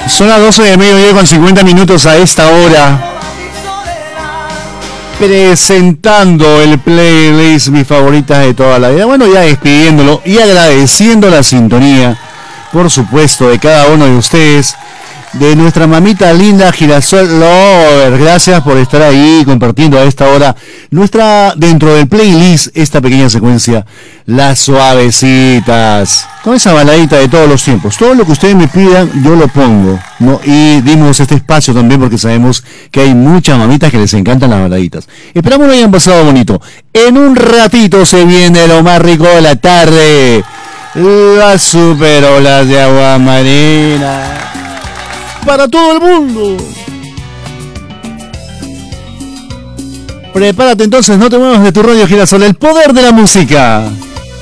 Son las 12 de mediodía con 50 minutos a esta hora. Presentando el playlist mis favoritas de toda la vida. Bueno, ya despidiéndolo y agradeciendo la sintonía, por supuesto, de cada uno de ustedes, de nuestra mamita linda Girasol Lover. Gracias por estar ahí compartiendo a esta hora dentro del playlist esta pequeña secuencia, Las Suavecitas, con esa baladita de todos los tiempos. Todo lo que ustedes me pidan yo lo pongo, ¿no? Y dimos este espacio también porque sabemos que hay muchas mamitas que les encantan las baladitas. Esperamos lo hayan pasado bonito. En un ratito se viene lo más rico de la tarde, las super olas de agua marina para todo el mundo. Prepárate entonces, no te muevas de tu radio Girasol, el poder de la música.